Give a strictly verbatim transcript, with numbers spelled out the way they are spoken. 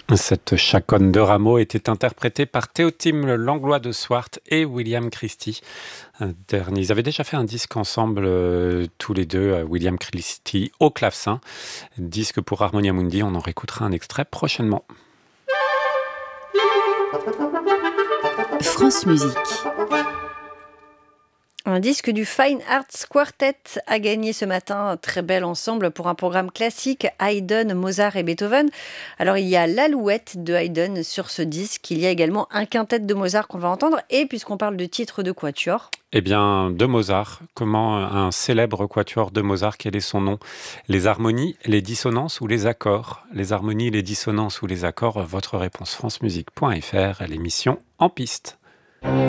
Cette chaconne de Rameau était interprétée par Théotime Langlois de Swart et William Christie. Un dernier- Ils avaient déjà fait un disque ensemble, euh, tous les deux, euh, William Christie au clavecin. Disque pour Harmonia Mundi, on en réécoutera un extrait prochainement. France Musique. Un disque du Fine Arts Quartet a gagné ce matin un très bel ensemble pour un programme classique Haydn, Mozart et Beethoven. Alors il y a l'Alouette de Haydn sur ce disque, il y a également un quintet de Mozart qu'on va entendre et puisqu'on parle de titres de quatuor. Eh bien, de Mozart, comment un célèbre quatuor de Mozart, quel est son nom? Les harmonies, les dissonances ou les accords? Les harmonies, les dissonances ou les accords? Votre réponse francemusique point f r, l'émission En Piste.